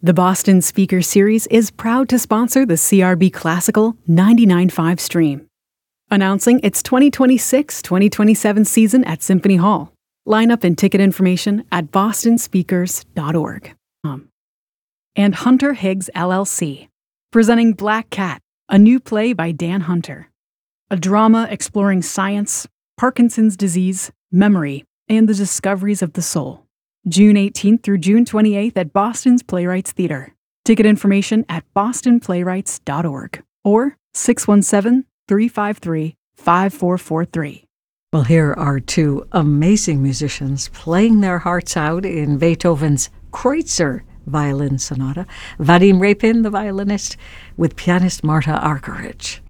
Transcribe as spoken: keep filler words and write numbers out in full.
The Boston Speaker Series is proud to sponsor the C R B Classical ninety-nine point five stream. Announcing its twenty twenty-six twenty twenty-seven season at Symphony Hall. Lineup and ticket information at boston speakers dot org. Um, and Hunter Higgs L L C, presenting Black Cat, a new play by Dan Hunter. A drama exploring science, Parkinson's disease, memory, and the discoveries of the soul. June eighteenth through June twenty-eighth at Boston's Playwrights Theatre. Ticket information at boston playwrights dot org or six one seven, three five three, five four four three. Well, here are two amazing musicians playing their hearts out in Beethoven's Kreutzer Violin Sonata. Vadim Repin, the violinist, with pianist Marta Argerich.